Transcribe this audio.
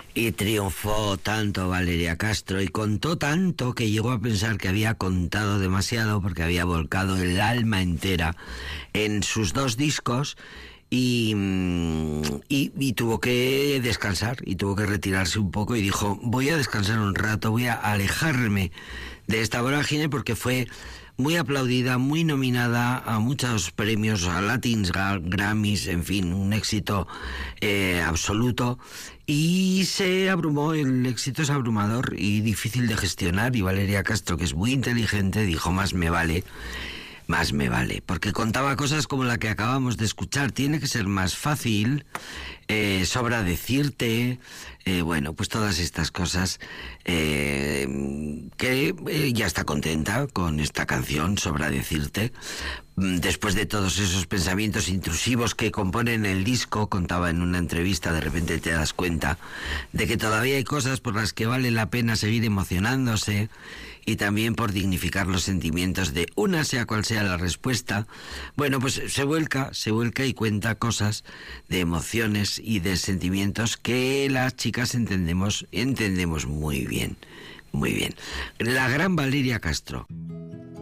Y triunfó tanto Valeria Castro y contó tanto que llegó a pensar que había contado demasiado porque había volcado el alma entera en sus 2 discos y tuvo que descansar y tuvo que retirarse un poco y dijo, voy a descansar un rato, voy a alejarme de esta vorágine porque fue muy aplaudida, muy nominada a muchos premios, a Latins, Grammys, en fin, un éxito absoluto. Y se abrumó, el éxito es abrumador y difícil de gestionar, y Valeria Castro, que es muy inteligente, dijo, más me vale, porque contaba cosas como la que acabamos de escuchar. Tiene que ser más fácil, sobra decirte, bueno, pues todas estas cosas, que ya está contenta con esta canción, sobra decirte. Después de todos esos pensamientos intrusivos que componen el disco, contaba en una entrevista, de repente te das cuenta de que todavía hay cosas por las que vale la pena seguir emocionándose, y también por dignificar los sentimientos de una, sea cual sea la respuesta. Bueno, pues se vuelca y cuenta cosas de emociones y de sentimientos que las chicas entendemos muy bien. Muy bien. La gran Valeria Castro.